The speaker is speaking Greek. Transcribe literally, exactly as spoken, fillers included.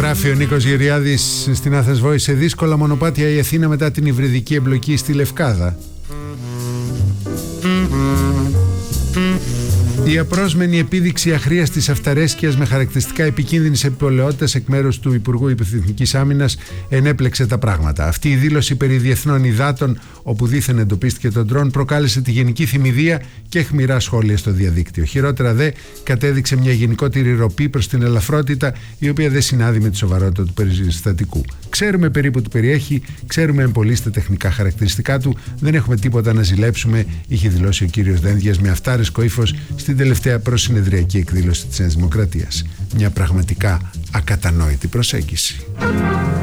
Γράφει ο Νίκος Γεριάδης στην Athens Voice: σε δύσκολα μονοπάτια η Αθήνα μετά την υβριδική εμπλοκή στη Λευκάδα. Η απρόσμενη επίδειξη αχρίαστης αυταρέσκειας με χαρακτηριστικά επικίνδυνης επιπολαιότητας εκ μέρους του Υπουργού Εθνικής Άμυνας ενέπλεξε τα πράγματα. Αυτή η δήλωση περί διεθνών υδάτων, όπου δήθεν εντοπίστηκε τον ντρόν, προκάλεσε τη γενική θυμηδία και αιχμηρά σχόλια στο διαδίκτυο. Χειρότερα δε, κατέδειξε μια γενικότερη ροπή προς την ελαφρότητα, η οποία δεν συνάδει με τη σοβαρότητα του περιστατικού. Ξέρουμε περίπου τι περιέχει, ξέρουμε εμπολείς τα τεχνικά χαρακτηριστικά του, δεν έχουμε τίποτα να ζηλέψουμε, είχε δηλώσει ο κύριος Δένδιας με αυτάρεσκο ύφος στην τελευταία προσυνεδριακή εκδήλωση της Νέας Δημοκρατίας. Μια πραγματικά ακατανόητη προσέγγιση.